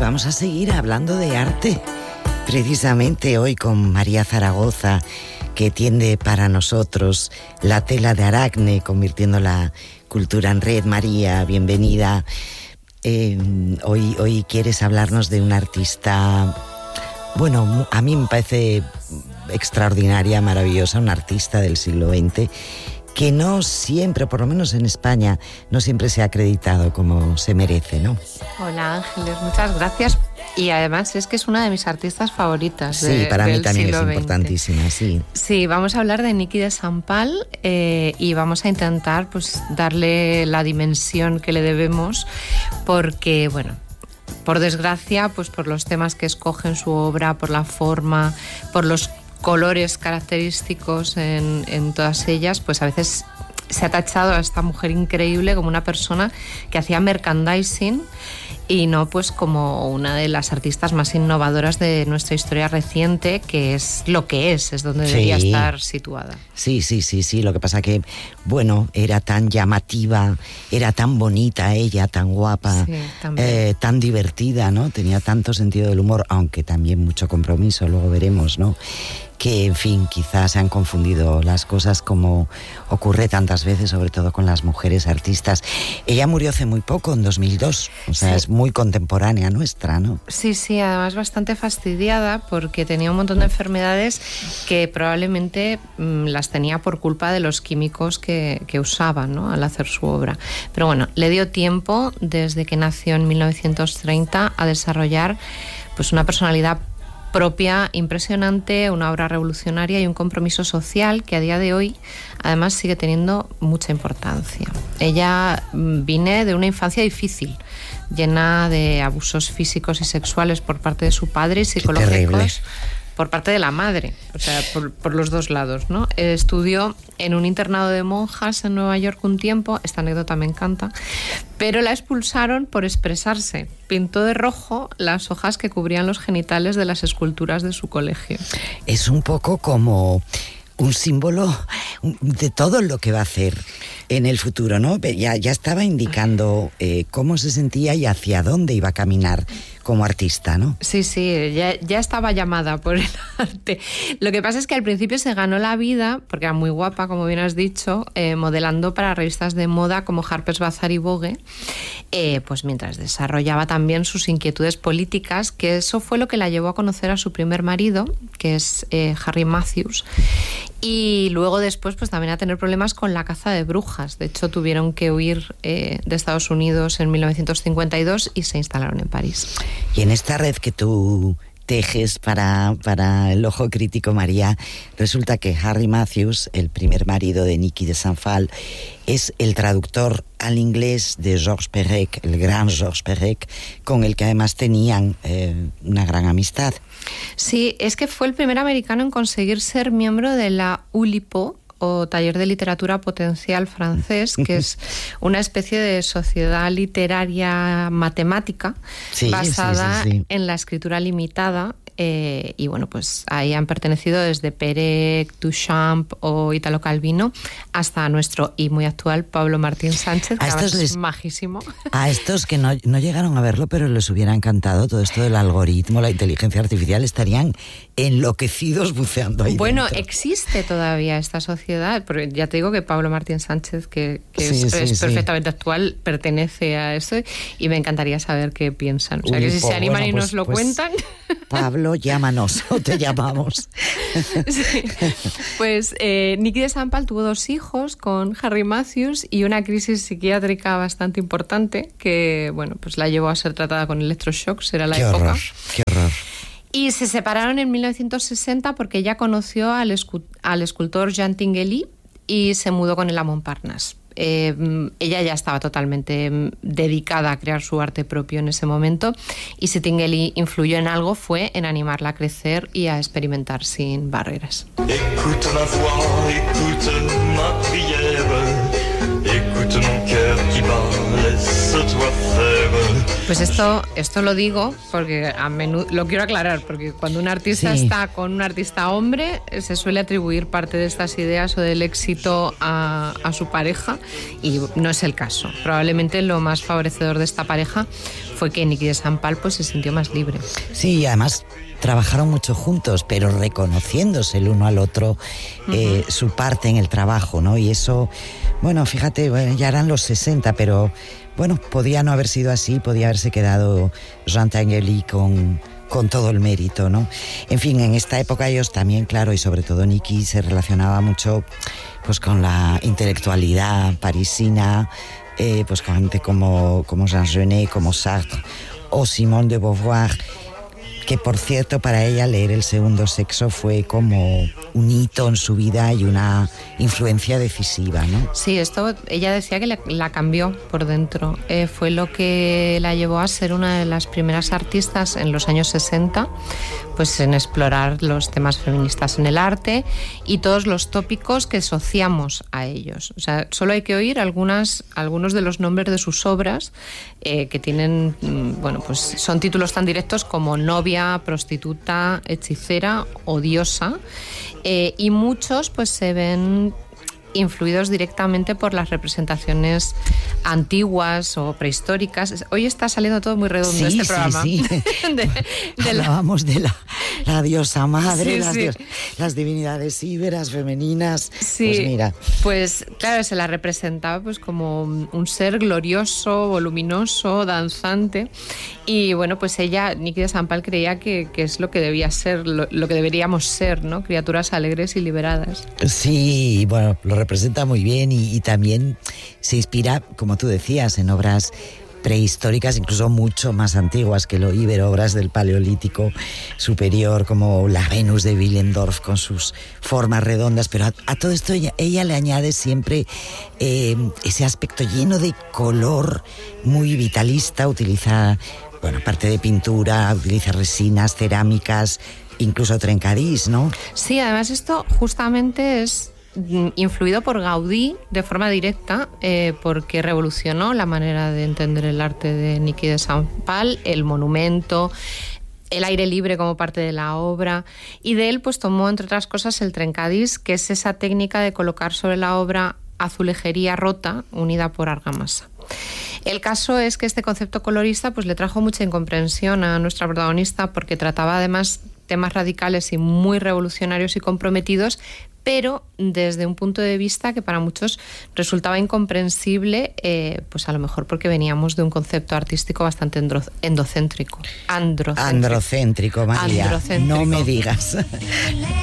vamos a seguir hablando de arte, precisamente hoy con María Zaragoza, que tiende para nosotros la tela de Aracne, convirtiendo la cultura en red. María, bienvenida. Hoy quieres hablarnos de una artista, bueno, a mí me parece extraordinaria, maravillosa, una artista del siglo XX, que no siempre, por lo menos en España, no siempre se ha acreditado como se merece, ¿no? Hola Ángeles, muchas gracias. Y además es que es una de mis artistas favoritas. Sí, para mí también es importantísima, sí. Sí, vamos a hablar de Niki de Sant Pal y vamos a intentar pues darle la dimensión que le debemos, porque, bueno, por desgracia, pues por los temas que escoge en su obra, por la forma, por los colores característicos en todas ellas, pues a veces se ha tachado a esta mujer increíble como una persona que hacía merchandising y no pues como una de las artistas más innovadoras de nuestra historia reciente, que es lo que es donde debería estar situada. Sí, lo que pasa que, bueno, era tan llamativa, era tan bonita ella, tan guapa, tan divertida, ¿no? Tenía tanto sentido del humor, aunque también mucho compromiso, luego veremos, ¿no? Que, en fin, quizás se han confundido las cosas como ocurre tantas veces, sobre todo con las mujeres artistas. Ella murió hace muy poco, en 2002, o sea, es muy contemporánea nuestra, ¿no? Sí, además bastante fastidiada porque tenía un montón de enfermedades que probablemente las tenía por culpa de los químicos que usaba, ¿no?, al hacer su obra. Pero bueno, le dio tiempo, desde que nació en 1930, a desarrollar pues una personalidad propia, impresionante, una obra revolucionaria y un compromiso social que a día de hoy además sigue teniendo mucha importancia. Ella viene de una infancia difícil, llena de abusos físicos y sexuales por parte de su padre y psicológicos por parte de la madre, o sea, por los dos lados, ¿no? Estudió en un internado de monjas en Nueva York un tiempo, esta anécdota me encanta, pero la expulsaron por expresarse. Pintó de rojo las hojas que cubrían los genitales de las esculturas de su colegio. Es un poco como un símbolo de todo lo que va a hacer en el futuro, ¿no? Ya estaba indicando cómo se sentía y hacia dónde iba a caminar como artista, ¿no? Sí, ya estaba llamada por el arte. Lo que pasa es que al principio se ganó la vida, porque era muy guapa, como bien has dicho, modelando para revistas de moda como Harper's Bazaar y Vogue, pues mientras desarrollaba también sus inquietudes políticas, que eso fue lo que la llevó a conocer a su primer marido, que es Harry Matthews, y luego después pues también a tener problemas con la caza de brujas. De hecho, tuvieron que huir de Estados Unidos en 1952 y se instalaron en París. Y en esta red que tú tejes para el ojo crítico, María, resulta que Harry Matthews, el primer marido de Niki de Sant Pal, es el traductor al inglés de Georges Perec, el gran Georges Perec, con el que además tenían una gran amistad. Sí, es que fue el primer americano en conseguir ser miembro de la Oulipo, o Taller de Literatura Potencial francés, que es una especie de sociedad literaria matemática basada en la escritura limitada. Y bueno, pues ahí han pertenecido desde Perec, Duchamp o Italo Calvino hasta nuestro y muy actual Pablo Martín Sánchez, que es majísimo. A estos que no llegaron a verlo, pero les hubiera encantado todo esto del algoritmo, la inteligencia artificial, estarían enloquecidos buceando ahí Bueno, dentro. Existe todavía esta sociedad, porque ya te digo que Pablo Martín Sánchez, que es perfectamente actual, pertenece a eso, y me encantaría saber qué piensan. O sea, que si se animan y nos lo cuentan... Pablo, llámanos o te llamamos. Sí. Pues Niki de Sant Pal tuvo 2 hijos con Harry Matthews y una crisis psiquiátrica bastante importante que, bueno, pues la llevó a ser tratada con electroshocks, era la época. Qué horror. Y se separaron en 1960 porque ella conoció al escultor Jean Tinguely y se mudó con él a Montparnasse. Ella ya estaba totalmente dedicada a crear su arte propio en ese momento, y si Tinguely influyó en algo fue en animarla a crecer y a experimentar sin barreras. Écoute ma voix, écoute ma prière, écoute mon cœur qui bat, laisse-toi faire. Pues esto lo digo porque a menudo lo quiero aclarar, porque cuando un artista está con un artista hombre se suele atribuir parte de estas ideas o del éxito a su pareja, y no es el caso. Probablemente lo más favorecedor de esta pareja fue que Niki de Sant Pal pues se sintió más libre. Sí, además trabajaron mucho juntos, pero reconociéndose el uno al otro su parte en el trabajo, ¿no? Y eso, bueno, fíjate, ya eran los 60, pero bueno, podía no haber sido así, podía haberse quedado Jean Tinguely con todo el mérito, ¿no? En fin, en esta época ellos también, claro, y sobre todo Niki se relacionaba mucho pues con la intelectualidad parisina, pues con gente como Jean Genet, como Sartre o Simone de Beauvoir, que por cierto para ella leer El segundo sexo fue como un hito en su vida y una influencia decisiva, ¿no? Sí, esto ella decía que la cambió por dentro. Fue lo que la llevó a ser una de las primeras artistas en los años 60, pues en explorar los temas feministas en el arte y todos los tópicos que asociamos a ellos. O sea, solo hay que oír algunos de los nombres de sus obras que tienen, bueno, pues son títulos tan directos como novia, prostituta, hechicera o diosa, y muchos pues se ven influidos directamente por las representaciones antiguas o prehistóricas. Hoy está saliendo todo muy redondo este programa. Sí. Hablábamos de la diosa madre, las divinidades íberas, femeninas. Sí, pues mira. Pues claro, se la representaba pues como un ser glorioso, voluminoso, danzante. Y bueno, pues ella, Niki de Sant Pal, creía que es lo que debía ser, lo que deberíamos ser, ¿no? Criaturas alegres y liberadas. Sí, bueno, lo representa muy bien y también se inspira, como tú decías, en obras prehistóricas, incluso mucho más antiguas que lo íbero, obras del Paleolítico superior, como la Venus de Willendorf con sus formas redondas, pero a todo esto ella le añade siempre ese aspecto lleno de color, muy vitalista. Utiliza, bueno, aparte de pintura, utiliza resinas, cerámicas, incluso trencadís, ¿no? Sí, además esto justamente es influido por Gaudí de forma directa, porque revolucionó la manera de entender el arte de Niki de Sant Pal, el monumento, el aire libre como parte de la obra, y de él pues tomó entre otras cosas el trencadís, que es esa técnica de colocar sobre la obra azulejería rota unida por argamasa. El caso es que este concepto colorista pues le trajo mucha incomprensión a nuestra protagonista, porque trataba además temas radicales y muy revolucionarios y comprometidos, pero desde un punto de vista que para muchos resultaba incomprensible, pues a lo mejor porque veníamos de un concepto artístico bastante androcéntrico, María, no me digas.